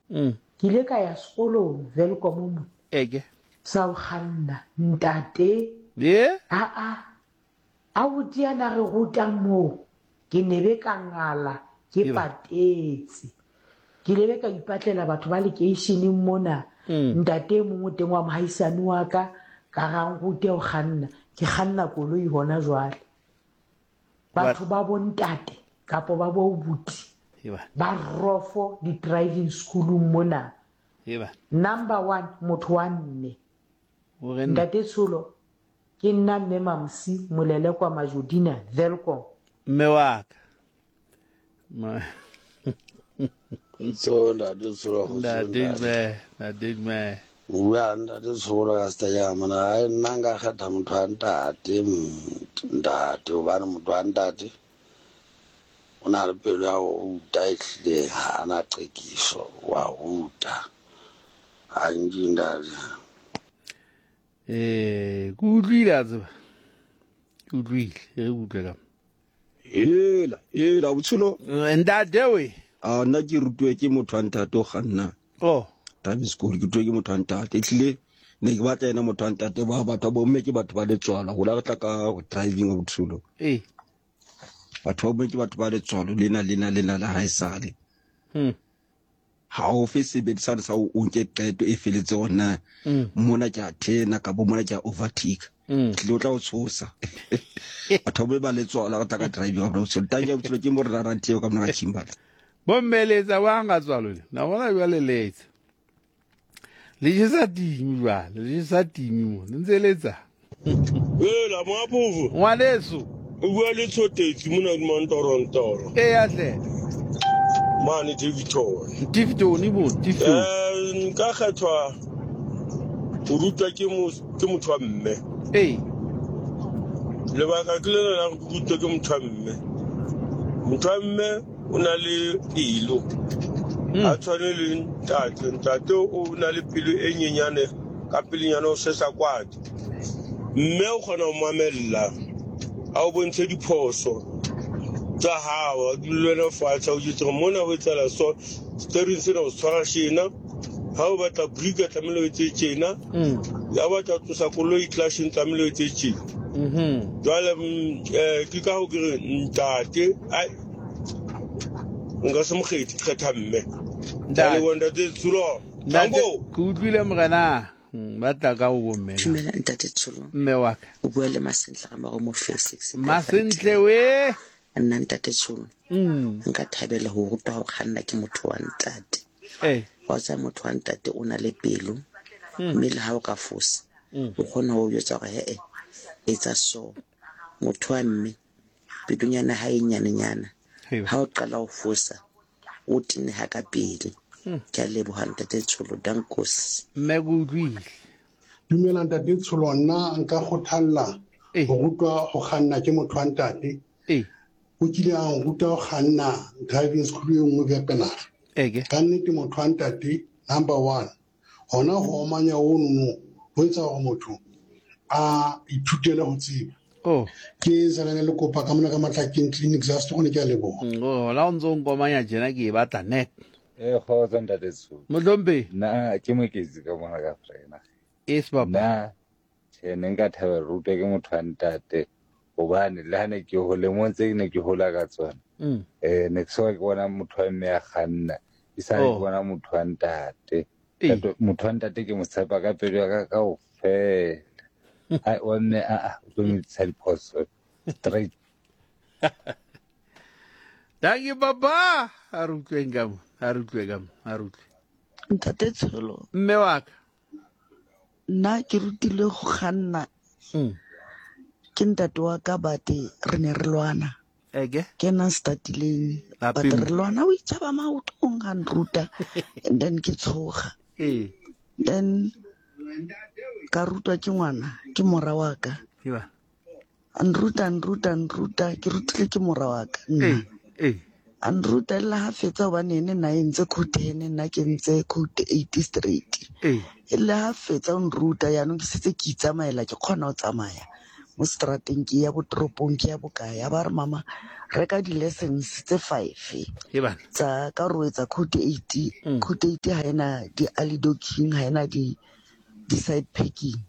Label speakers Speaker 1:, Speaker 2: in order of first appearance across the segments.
Speaker 1: ke ile ka ya sekolong Welkom
Speaker 2: eke
Speaker 1: sa ho kganna ntate a butiana re ruta moo ke nebe ka ngala ke patetse ke lebe ka ipatlela batho ba lekeisheneng mona ntate mongwe teng wa mohaisane wa ka rang rute ho kganna ke kganna koloi hona jwale batho ba bontate kapo ba bo buti ba rofo di driving school mona number 1 motho wa nne ntate Tsholo ke nna mme Mamsi Molele kwa Majodina Welkom
Speaker 2: mme wa ka
Speaker 3: so ntate Tsholo
Speaker 2: ntate
Speaker 3: Uya ntate Tsholo ka sta ya mana ai nanga kgetha motho wa ntate hobane motho wa ntate o na le pelo ya ho uta ehlile ha ana qekiso wa uta ha ntate
Speaker 2: kutlwile a tseba kutlwile re utlwe ka
Speaker 4: Hela Botsholo
Speaker 2: ntate we
Speaker 4: nna ke rutwe ke motho wa ntate o kganna driving school ke rutwe ke motho wa ntate ehlile ne ke batla ena motho wa ntate ba batho ba bomme ke batho ba letswala go la re tla ka driving wa Botsholo batho ba bomme ke batho ba letswalo lena la haesale ha o fe sebedisana sa o nke qeto e feletse ona mona ke a thena ka bo mona ke a overtake le o tla o tshosa batho ba letswala ka driving wa Botsholo tanga Botsholo ke mo re ranteo ka mona ka Chimbala
Speaker 2: bommeletsa wa nga tswalo na bona ba leletsa le jesa dimi ba le jesa dimi mo ntseletsa
Speaker 5: la mo apovo
Speaker 2: ngwaneso
Speaker 5: o bua le tshotetse mona di Montorontoro
Speaker 2: yahle
Speaker 5: mane Davidton
Speaker 2: ni bo
Speaker 5: nka kgethwa o rutwa ke motho wa mme lebaka ke lena la rutwa ke motho wa mme o na le pelo a tshwane le ntate o na le pelo e nyenyane ka pelenyana o sesa kwadi mme o kgona ho mamella a o bontshe diphoso tsa hao di lwela fatshe o jetse mona ho etsala so steering sena o tshwara shena ha o batla brika tlamehile o etse tjena ya batla o tlosa koloi clashing tlamehile o etse tjena jwale ke ka ho ke re ntate nga se mokgethi kgetha mme dale wonda tse Tsholo tango
Speaker 2: ke utlwile mogana ba tla ka go bomme
Speaker 6: dumela ntate Tsholo
Speaker 2: mme wa ka
Speaker 6: o bua le Masentle ga mo mo face
Speaker 2: Masentle we
Speaker 6: nna ntate Tsholo nka thabela ho rutwa ho kganna ke motho wa ntate wa tsa motho wa ntate o na le pelo mme le ha o ka fosa o kgona ho yetsa gore etsa so motho wa mme pedunyana ha e nyane ha o qala ho fosa o tine ha ka pele ke a leboha ntate Tsholo dankos
Speaker 2: mme go utlwile
Speaker 7: dumela ntate Tsholo nna nka kgothalla ho rutwa ho kganna ke motho wa ntate o kile a ruta ho kganna driving school e nngwe ya Penara ka nnete motho wa ntate number 1 hona ho omanya ono ho etsa hore motho a ithutele ho tseba ke zalane le kopa ka mona ka Matlakeng clinic za stone ke a leboha
Speaker 2: la o ntse o nkomanya jena ke e batla net
Speaker 8: kgotsa ntate Tsholo
Speaker 2: Motlhompe
Speaker 8: na ke moketsi ka mona ka frena
Speaker 2: baba
Speaker 8: na ne nka thabela rutwa ke motho wa ntate hobane le hane ke ho le montse ne ke hola ka tsona ne ke soka ke bona motho wa mme ya kganna isa ke bona motho wa ntate motho wa ntate ke mo tshepa ka pelo ya ka o fela ai o ne o tlo mo tsela phoso straight
Speaker 2: dangi baba a rutlwe
Speaker 9: ntate Tsholo
Speaker 2: mme wa ka
Speaker 9: nna ke rutile go kganna ke ntate wa ka bate re ne re lwana ke na statileng bate re lwana o itshaba maotong ga nruta and then ke tshoga then ka rutwa ke ngwana ke mora wa ka nruta ke rutile ke mora wa ka nna nruta le ha fetsa hobane ene na entse code ene nna ke ntse code 80 straight le ha fetsa nruta ya no ke setse ke itsamaela ke kgona ho tsamaya mo strateng ke ya bo toropong ke ya bokae a ba re mama reka di-lessons tse 5 tsa ka ro etsa code 8 ha ena di-early docking ha ena di-side packing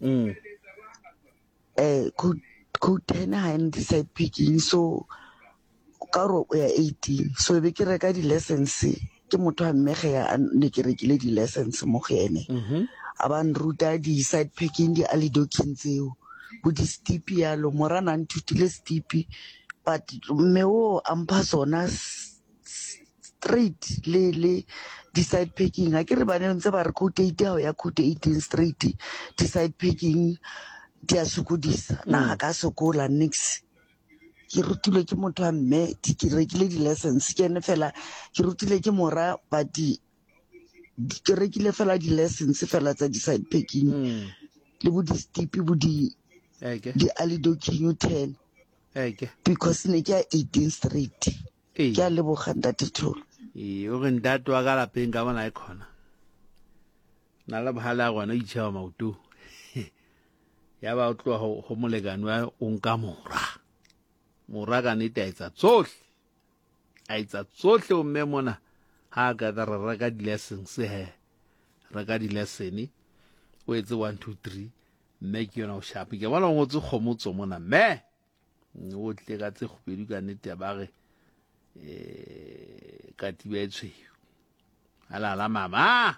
Speaker 9: code 10 ha ena di-side packing so ka ro ya 18 so be ke reka di-lessons ke motho a mmege ya ne ke rekile di-lessons mo go ene a ba nruta di-side packing di-early docking tseo bo di-steepy yalo morana nthutile steepy but mme o ampha sona straight le di-side packing ha ke re bane ntse ba re code 8 ha o ya code 18 straight di-side packing di a sokodisa na ga ka sokola nix ke rutilwe ke motho a mme ke rekile di-lessons ke ene fela ke rutile ke mora but ke rekile fela di-lessons fela tsa di-side packing le bo di-steepy bo di-early docking 10 because ne ke ya 18 straight ke a leboga ntate Tholo
Speaker 2: o re ntate wa ka lapeng ka bona e khona na la bhala gona itšha maoto ya ba o tloa go molekane wa o nka mora ka nete a etsa tsohle o mme mona ha ka re reka di-lessons reka di-lesson o etse 1 2 3 mme ke yona o shape ke bona o ngotse kgomotso mona mme o tle ka tse khupedi ka nete ba re ka tibetswe ala mama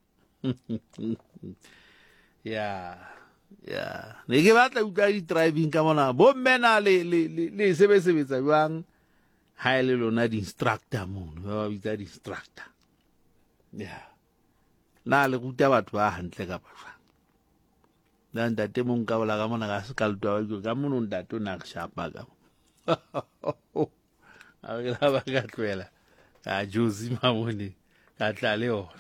Speaker 2: ya ne ke batla utlwa di-driving ka mona bo mmena le sebetsa jwang ha ele lona di-instructor mono ba bitsa di-instructor na le ruta batho ba hantle ka batho na ntate mong ka bola ka mona ka se ka lutwa ka mono ntate na ke shapa ka a re la ba ka tloela ka Josi mamone ka tla le ona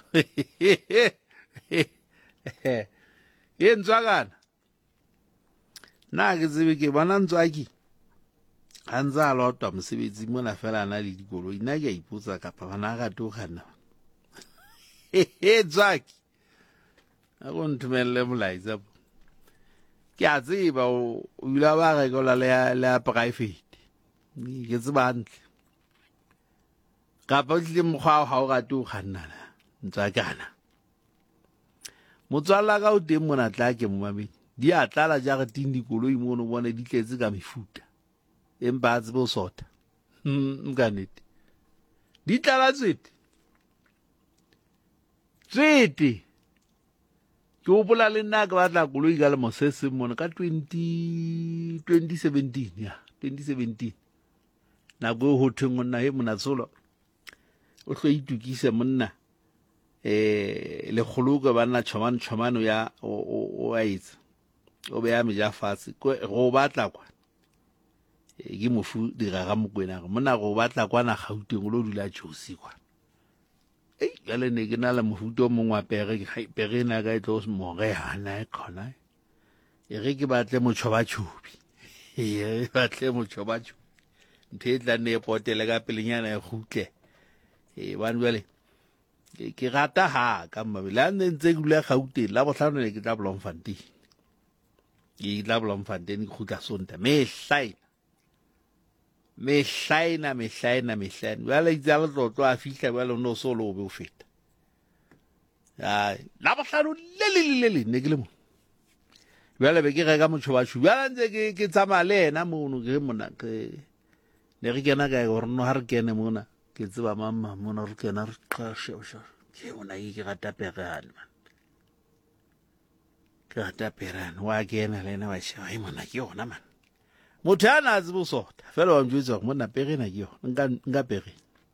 Speaker 2: ye ntswakana na ke tsebe ke bona ntswaki a ntse a lotwa mosebetsi mona fela na le dikoloi nna ke a ipotsa kapa bana ga to gana ntswaki a go nthumelle molaetsa ke a tseba o ile ba rekola le ya private ke tseba ntle kapa o tlile mokgwa ga o rate o kgannana ntswakana motswalla ka o teng mona tla ke mo mamedi di a tlala jareteng dikoloi mono bone di tletse ka mefuta empa a tsebe o sota nkanete di tlala tswete ke opola le nna ke batla koloi ka lemo se seng mona ka 2017 nako e ho thweng monna he monatsolo o tlo itukise monna le khuluka bana chomano ya o aitse o be ya meja fatshe go batla kwa ke mofu dira ga mokwena mona go batla kwa na Gauteng lo dula Josi kwa gale ne ke na le mofuto mongwe pere ke pere na ka tlo mo ge hana e khona e re ke batle mochobachobi batle mochobachobi nthetla ne potele ka pelenyana e khutle bana bale ke rata ha ka mabela ntse dula Gauteng la bohlano le ke tla Bloemfontein ke tla Bloemfontein ke khutla sonta mehlaina bale itse tlotlo a fihla bale no solo be o feta la bohlano le ne ke le mo bale be ke reka mochobachu bale ntse ke tsamaya le ena mono ke mona ke ne re kena ka gore no ha re kene mona ke tseba mama mona re kena re qashe ke mona ke rata perane man ke rata perane wa kena le ena wa sha ai mona ke yona man motho a na tsebo sota fela wa mjwetsa gore mona perena ke yona nka pere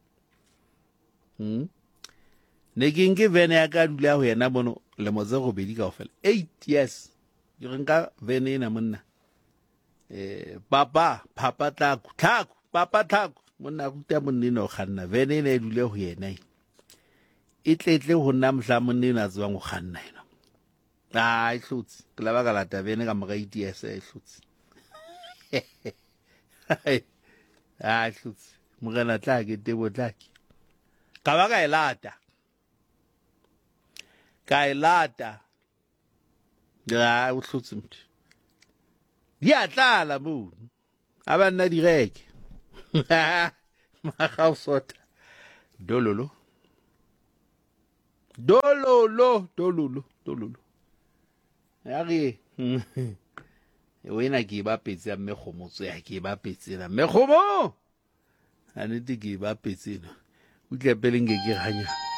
Speaker 2: ne ke nke vene ya ka dula ho yena bono le motse go bedi ka ofela 8 years ke re nka vene ena monna papa thaku monna ruta monnena o kganna vene ena e dule ho yena e tletle ho nna mohla monnena a tsebang go kganna ena e hlotse ke la ba ka lata vene ka moka 8 years e hlotse hlotse morena tla ke tebo tlake ka ba ka e lata o hlotse motho di a tlala mo a ba nna di reke magao sota dololo ya re wena ke ba petse ya mmekgomotso ya ke ba petse na mmekgomo a nete ke ba petse na o tle pele nke ke ganya